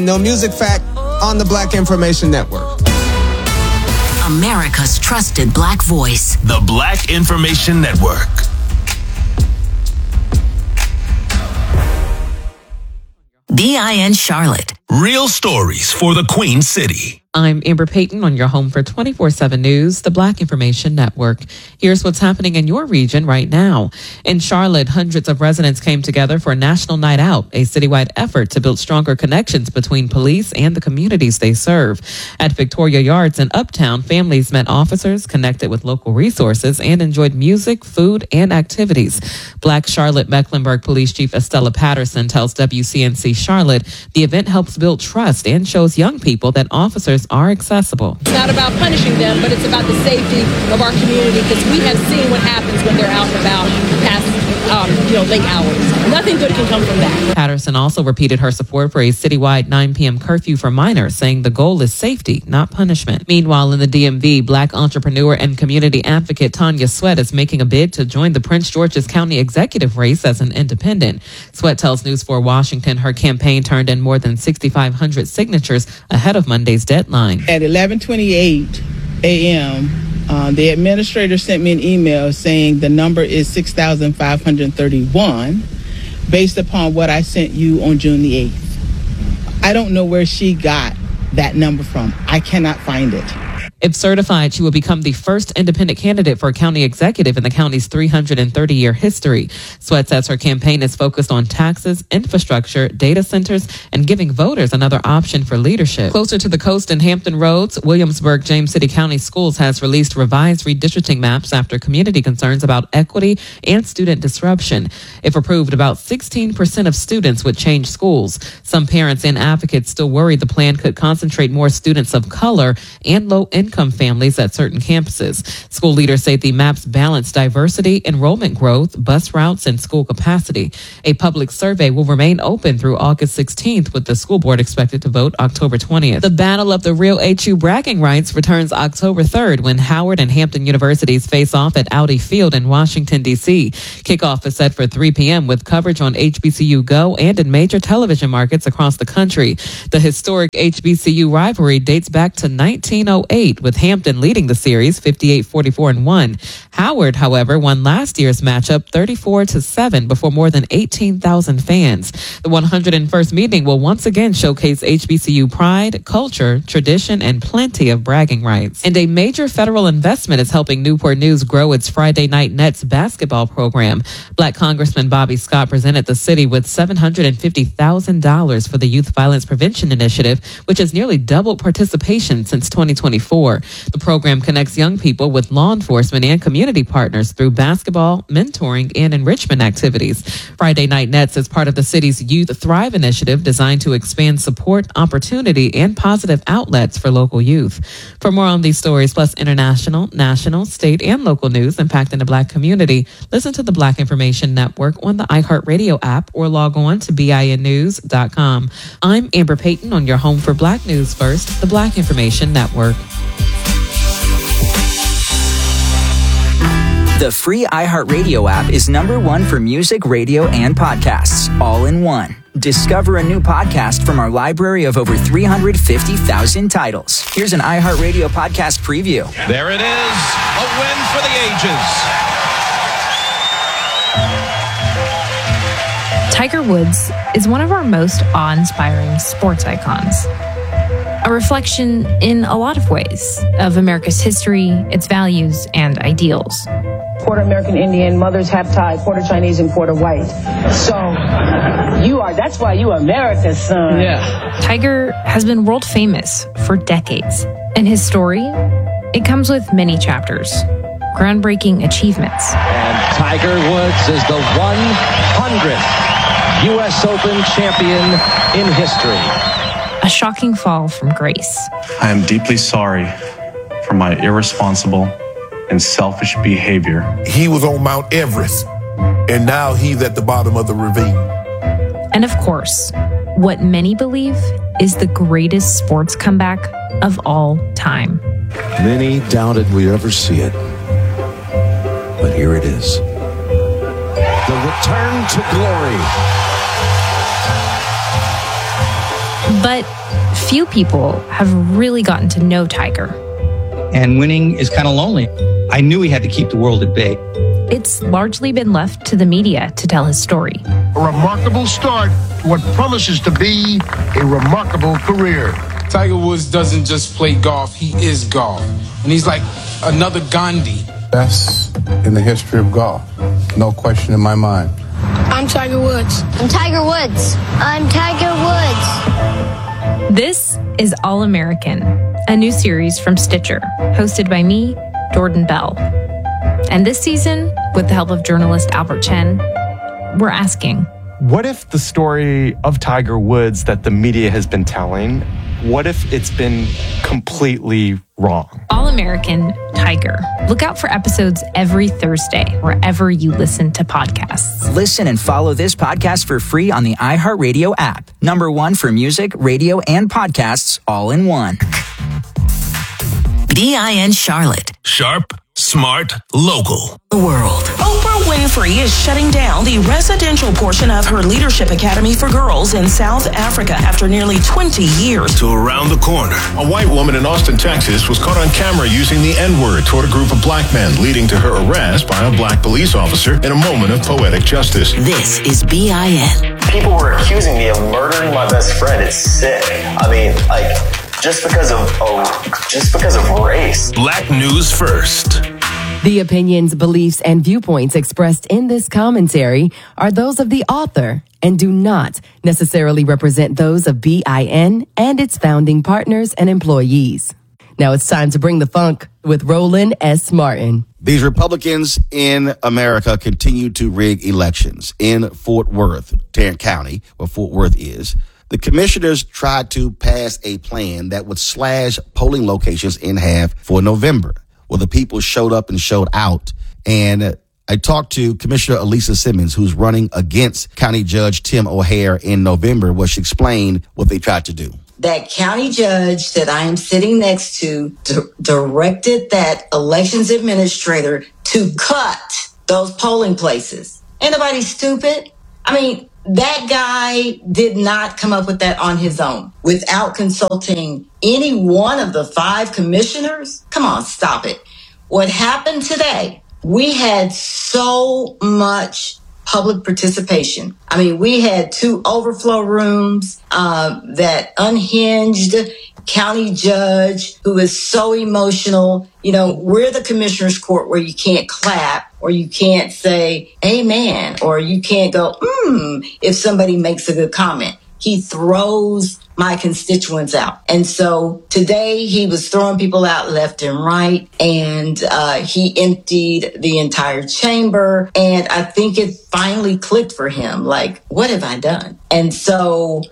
No Music Fact on the Black Information Network. America's trusted Black voice. The Black Information Network. BIN Charlotte. Real stories for the Queen City. I'm Amber Payton on your home for 24/7 News, the Black Information Network. Here's what's happening in your region right now. In Charlotte, hundreds of residents came together for National Night Out, a citywide effort to build stronger connections between police and the communities they serve. At Victoria Yards in Uptown, families met officers, connected with local resources, and enjoyed music, food, and activities. Black Charlotte Mecklenburg Police Chief Estella Patterson tells WCNC Charlotte the event helps build trust and shows young people that officers are accessible. It's not about punishing them, but it's about the safety of our community, because we have seen what happens when they're out and about past late hours. Nothing good can come from that. Patterson also repeated her support for a citywide 9 p.m. curfew for minors, saying the goal is safety, not punishment. Meanwhile, in the DMV, Black entrepreneur and community advocate Tanya Sweat is making a bid to join the Prince George's County executive race as an independent. Sweat tells News 4 Washington her campaign turned in more than 6,500 signatures ahead of Monday's deadline. At 11:28 a.m., the administrator sent me an email saying the number is 6,531 based upon what I sent you on June the 8th. I don't know where she got that number from. I cannot find it. If certified, she will become the first independent candidate for a county executive in the county's 330-year history. Sweat says her campaign is focused on taxes, infrastructure, data centers, and giving voters another option for leadership. Closer to the coast in Hampton Roads, Williamsburg James City County Schools has released revised redistricting maps after community concerns about equity and student disruption. If approved, about 16% of students would change schools. Some parents and advocates still worry the plan could concentrate more students of color and low-income families at certain campuses. School leaders say the maps balance diversity, enrollment growth, bus routes, and school capacity. A public survey will remain open through August 16th, with the school board expected to vote October 20th. The Battle of the Real HU Bragging Rights returns October 3rd when Howard and Hampton universities face off at Audi Field in Washington, D.C. Kickoff is set for 3 p.m. with coverage on HBCU Go and in major television markets across the country. The historic HBCU rivalry dates back to 1908, with Hampton leading the series 58-44-1. Howard, however, won last year's matchup 34-7 before more than 18,000 fans. The 101st meeting will once again showcase HBCU pride, culture, tradition, and plenty of bragging rights. And a major federal investment is helping Newport News grow its Friday Night Nets basketball program. Black Congressman Bobby Scott presented the city with $750,000 for the Youth Violence Prevention Initiative, which has nearly doubled participation since 2024. The program connects young people with law enforcement and community partners through basketball, mentoring, and enrichment activities. Friday Night Nets is part of the city's Youth Thrive initiative designed to expand support, opportunity, and positive outlets for local youth. For more on these stories, plus international, national, state, and local news impacting the Black community, listen to the Black Information Network on the iHeartRadio app or log on to BINnews.com. I'm Amber Payton on your home for Black News First, the Black Information Network. The free iHeartRadio app is #1 for music, radio, and podcasts, all in one. Discover a new podcast from our library of over 350,000 titles. Here's an iHeartRadio podcast preview. There it is, a win for the ages. Tiger Woods is one of our most awe-inspiring sports icons. A reflection in a lot of ways of America's history, its values, and ideals. Quarter American Indian, mother's half Thai, quarter Chinese, and quarter white. So that's why you are America's son. Yeah. Tiger has been world famous for decades. And his story, it comes with many chapters, groundbreaking achievements. And Tiger Woods is the 100th U.S. Open champion in history. A shocking fall from grace. I am deeply sorry for my irresponsible and selfish behavior. He was on Mount Everest, and now he's at the bottom of the ravine. And of course, what many believe is the greatest sports comeback of all time. Many doubted we'd ever see it, but here it is. The return to glory. But But few people have really gotten to know Tiger. And winning is kind of lonely. I knew he had to keep the world at bay. It's largely been left to the media to tell his story. A remarkable start to what promises to be a remarkable career. Tiger Woods doesn't just play golf, he is golf. And he's like another Gandhi. Best in the history of golf. No question in my mind. I'm Tiger Woods. I'm Tiger Woods. I'm Tiger Woods. This is All American, a new series from Stitcher, hosted by me, Jordan Bell. And this season, with the help of journalist Albert Chen, we're asking, what if the story of Tiger Woods that the media has been telling, what if it's been completely wrong? All American Tiger. Look out for episodes every Thursday, wherever you listen to podcasts. Listen and follow this podcast for free on the iHeartRadio app. #1 for music, radio, and podcasts all in one. BIN Charlotte. Sharp, smart, local. The world. Oprah Winfrey is shutting down the residential portion of her Leadership Academy for Girls in South Africa after nearly 20 years. To around the corner. A white woman in Austin, Texas was caught on camera using the N-word toward a group of black men, leading to her arrest by a black police officer in a moment of poetic justice. This is BIN. People were accusing me of murdering my best friend. It's sick. I mean, just because of race. Black News First. The opinions, beliefs, and viewpoints expressed in this commentary are those of the author and do not necessarily represent those of BIN and its founding partners and employees. Now it's time to bring the funk with Roland S. Martin. These Republicans in America continue to rig elections. In Fort Worth, Tarrant County, where Fort Worth is, the commissioners tried to pass a plan that would slash polling locations in half for November. Well, the people showed up and showed out. And I talked to Commissioner Elisa Simmons, who's running against County Judge Tim O'Hare in November, where she explained what they tried to do. That county judge that I am sitting next to directed that elections administrator to cut those polling places. Ain't nobody stupid. I mean, that guy did not come up with that on his own without consulting any one of the 5 commissioners. Come on, stop it. What happened today, we had so much public participation. I mean, we had 2 overflow rooms, that unhinged county judge who is so emotional. You know, we're the commissioner's court where you can't clap or you can't say amen or you can't go, if somebody makes a good comment. He throws my constituents out. And so today he was throwing people out left and right, and he emptied the entire chamber. And I think it finally clicked for him, like, what have I done? And so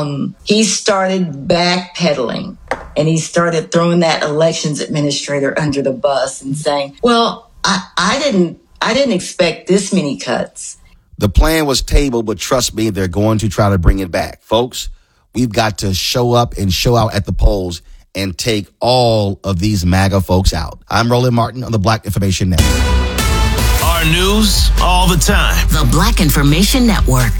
he started backpedaling, and he started throwing that elections administrator under the bus and saying, well, I didn't expect this many cuts. The plan was tabled, but trust me, they're going to try to bring it back. Folks, we've got to show up and show out at the polls and take all of these MAGA folks out. I'm Roland Martin on the Black Information Network. Our news all the time. The Black Information Network.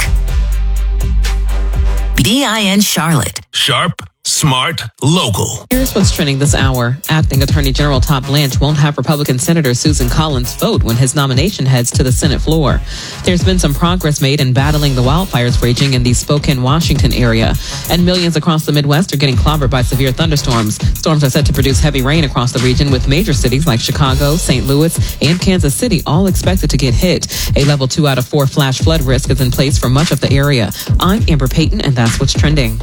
BIN Charlotte. Sharp, smart, local. Here's what's trending this hour. Acting Attorney General Todd Blanche won't have Republican Senator Susan Collins vote when his nomination heads to the Senate floor. There's been some progress made in battling the wildfires raging in the Spokane, Washington area. And millions across the Midwest are getting clobbered by severe thunderstorms. Storms are set to produce heavy rain across the region, with major cities like Chicago, St. Louis, and Kansas City all expected to get hit. A level 2 out of 4 flash flood risk is in place for much of the area. I'm Amber Payton, and that's what's trending.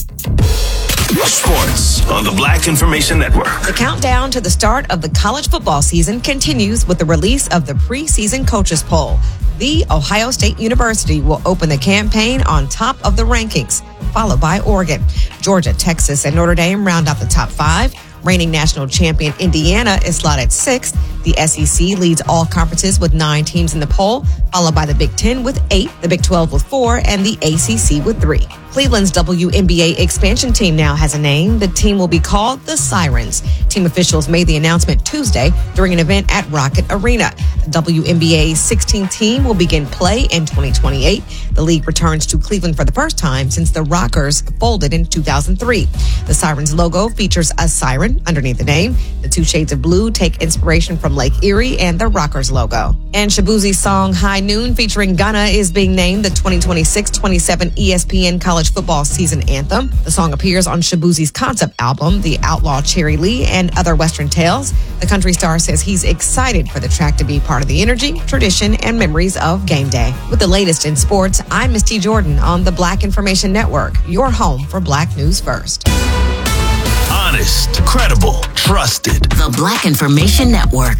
Sports on the Black Information Network. The countdown to the start of the college football season continues with the release of the preseason coaches poll. The Ohio State University will open the campaign on top of the rankings, followed by Oregon. Georgia, Texas, and Notre Dame round out the top 5. Reigning national champion Indiana is slotted 6th. The SEC leads all conferences with 9 teams in the poll, followed by the Big Ten with 8, the Big 12 with 4, and the ACC with 3. Cleveland's WNBA expansion team now has a name. The team will be called the Sirens. Team officials made the announcement Tuesday during an event at Rocket Arena. The WNBA's 16th team will begin play in 2028. The league returns to Cleveland for the first time since the Rockers folded in 2003. The Sirens logo features a siren underneath the name. The 2 shades of blue take inspiration from Lake Erie and the Rockers logo. And Shabuzi's song High Noon featuring Gunna is being named the 2026-27 ESPN College Football Season Anthem. The song appears on Shabuzi's concept album, The Outlaw Cherry Lee and Other Western Tales. The country star says he's excited for the track to be part of the energy, tradition, and memories of game day. With the latest in sports, I'm Misty Jordan on the Black Information Network, your home for Black News First. Honest, credible, trusted. The Black Information Network.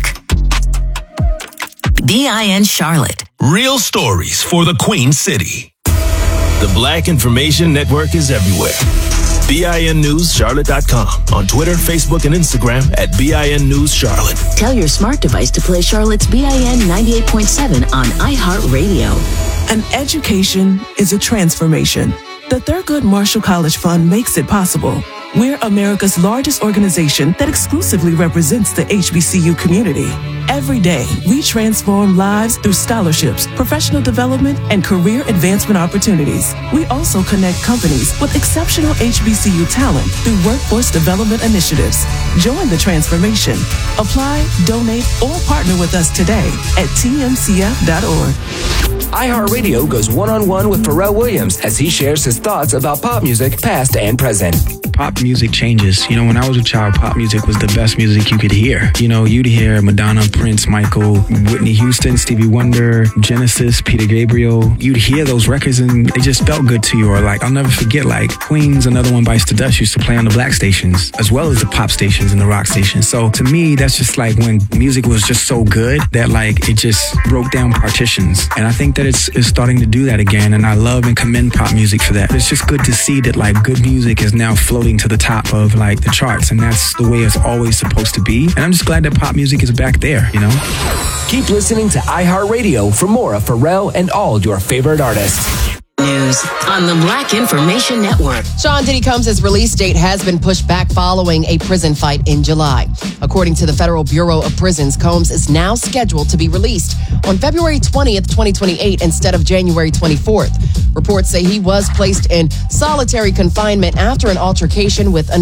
BIN Charlotte. Real stories for the Queen City. The Black Information Network is everywhere. BINNewsCharlotte.com. On Twitter, Facebook, and Instagram at BIN News Charlotte. Tell your smart device to play Charlotte's BIN 98.7 on iHeartRadio. An education is a transformation. The Thurgood Marshall College Fund makes it possible. We're America's largest organization that exclusively represents the HBCU community. Every day, we transform lives through scholarships, professional development, and career advancement opportunities. We also connect companies with exceptional HBCU talent through workforce development initiatives. Join the transformation. Apply, donate, or partner with us today at tmcf.org. iHeartRadio goes one-on-one with Pharrell Williams as he shares his thoughts about pop music, past and present. Pop music changes. You know, when I was a child, pop music was the best music you could hear. You know, you'd hear Madonna, Prince, Michael, Whitney Houston, Stevie Wonder, Genesis, Peter Gabriel. You'd hear those records and it just felt good to you. Or like, I'll never forget, like Queen's Another One Bites the Dust used to play on the black stations as well as the pop stations and the rock stations. So to me, that's just like when music was just so good that like it just broke down partitions. And I think that it's starting to do that again. And I love and commend pop music for that. It's just good to see that like good music is now floating to the top of like the charts, and that's the way it's always supposed to be. And I'm just glad that pop music is back there, you know? Keep listening to iHeartRadio for more of Pharrell and all your favorite artists. News on the Black Information Network. Sean Diddy Combs' release date has been pushed back following a prison fight in July. According to the Federal Bureau of Prisons, Combs is now scheduled to be released on February 20th, 2028 instead of January 24th. Reports say he was placed in solitary confinement after an altercation with